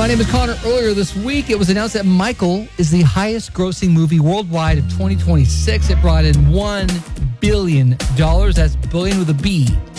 My name is Connor. Earlier this week, it was announced that Michael is the highest grossing movie worldwide of 2026. It brought in $1 billion. That's billion with a B.